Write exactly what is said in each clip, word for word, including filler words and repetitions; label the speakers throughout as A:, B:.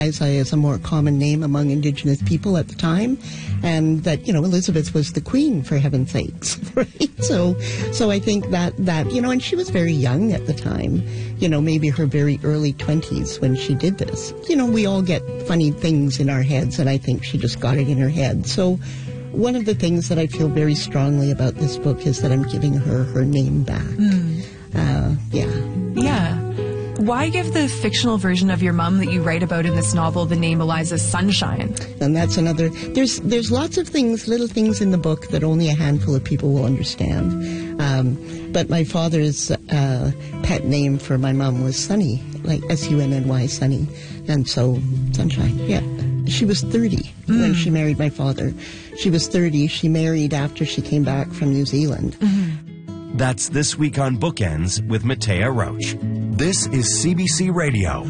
A: As a more common name among Indigenous people at the time, and that, you know, Elizabeth was the queen, for heaven's sakes, right? So, so I think that, that, you know, and she was very young at the time, you know, maybe her very early twenties when she did this. You know, we all get funny things in our heads, and I think she just got it in her head. So one of the things that I feel very strongly about this book is that I'm giving her her name back. Mm. Uh, yeah.
B: Yeah. Why give the fictional version of your mom that you write about in this novel the name Eliza Sunshine?
A: And that's another, there's there's lots of things, little things in the book that only a handful of people will understand. Um, but my father's uh, pet name for my mom was Sunny, like S U N N Y, Sunny. And so, Sunshine, yeah. She was thirty mm. when she married my father. She was thirty. She married after she came back from New Zealand.
C: Mm-hmm. That's This Week on Bookends with Matea Roach. This is C B C Radio.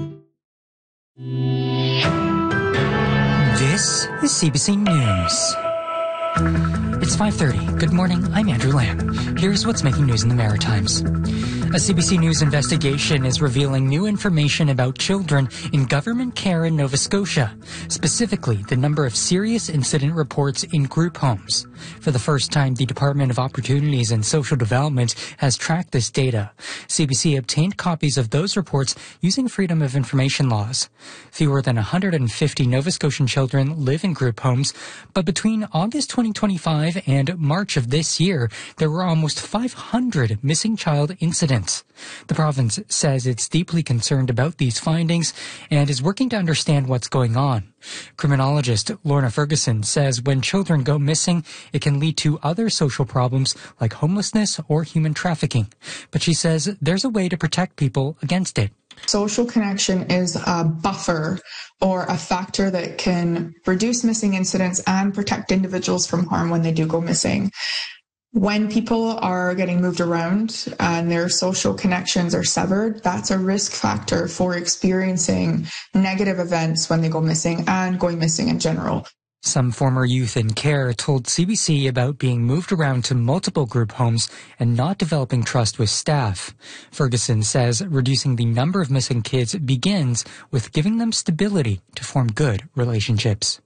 D: This is C B C News. It's five thirty. Good morning, I'm Andrew Lamb. Here's what's making news in the Maritimes. A C B C News investigation is revealing new information about children in government care in Nova Scotia, specifically the number of serious incident reports in group homes. For the first time, the Department of Opportunities and Social Development has tracked this data. C B C obtained copies of those reports using Freedom of Information laws. Fewer than one hundred fifty Nova Scotian children live in group homes, but between August twenty twenty-five and March of this year, there were almost five hundred missing child incidents. The province says it's deeply concerned about these findings and is working to understand what's going on. Criminologist Lorna Ferguson says when children go missing, it can lead to other social problems like homelessness or human trafficking. But she says there's a way to protect people against it.
E: Social connection is a buffer or a factor that can reduce missing incidents and protect individuals from harm when they do go missing. When people are getting moved around and their social connections are severed, that's a risk factor for experiencing negative events when they go missing and going missing in general.
D: Some former youth in care told C B C about being moved around to multiple group homes and not developing trust with staff. Ferguson says reducing the number of missing kids begins with giving them stability to form good relationships.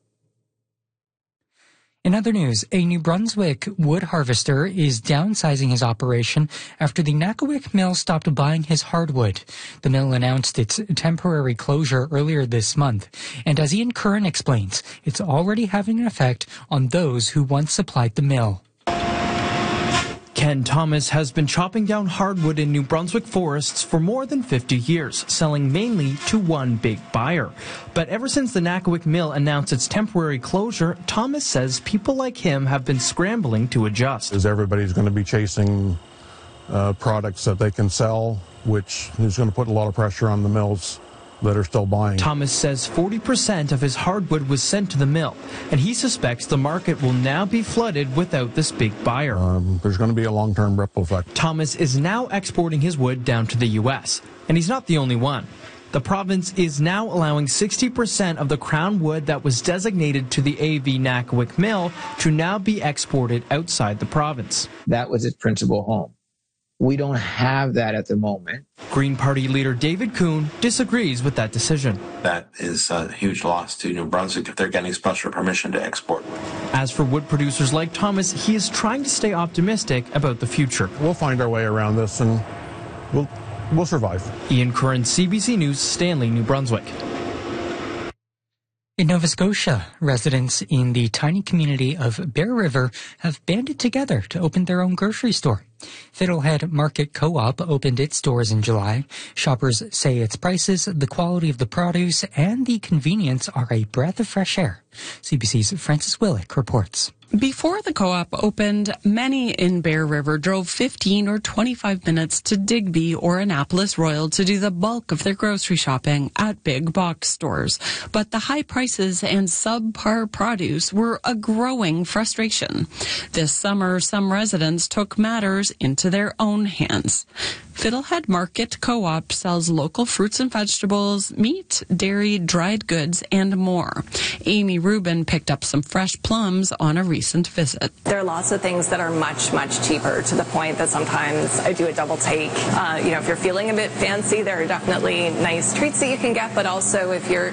D: In other news, a New Brunswick wood harvester is downsizing his operation after the Nakawick mill stopped buying his hardwood. The mill announced its temporary closure earlier this month, and as Ian Curran explains, it's already having an effect on those who once supplied the mill.
F: Ken Thomas has been chopping down hardwood in New Brunswick forests for more than fifty years, selling mainly to one big buyer. But ever since the Nakawick mill announced its temporary closure, Thomas says people like him have been scrambling to adjust.
G: As everybody's going to be chasing uh, products that they can sell, which is going to put a lot of pressure on the mills that are still buying.
F: Thomas says forty percent of his hardwood was sent to the mill, and he suspects the market will now be flooded without this big buyer.
G: Um, there's going to be a long-term ripple effect.
F: Thomas is now exporting his wood down to the U S, and he's not the only one. The province is now allowing sixty percent of the crown wood that was designated to the A V Nakawick mill to now be exported outside the province.
H: That was its principal home. We don't have that at the moment.
F: Green Party leader David Kuhn disagrees with that decision.
I: That is a huge loss to New Brunswick if they're getting special permission to export.
F: As for wood producers like Thomas, he is trying to stay optimistic about the future.
G: We'll find our way around this and we'll, we'll survive.
F: Ian Curran, C B C News, Stanley, New Brunswick.
D: In Nova Scotia, residents in the tiny community of Bear River have banded together to open their own grocery store. Fiddlehead Market Co-op opened its doors in July. Shoppers say its prices, the quality of the produce, and the convenience are a breath of fresh air. C B C's Francis Willick reports.
J: Before the co-op opened, many in Bear River drove fifteen or twenty-five minutes to Digby or Annapolis Royal to do the bulk of their grocery shopping at big box stores. But the high prices and subpar produce were a growing frustration. This summer, some residents took matters into their own hands. Fiddlehead Market Co-op sells local fruits and vegetables, meat, dairy, dried goods, and more. Amy Rubin picked up some fresh plums on a recent visit.
K: There are lots of things that are much, much cheaper, to the point that sometimes I do a double take. Uh, you know, if you're feeling a bit fancy, there are definitely nice treats that you can get, but also if you're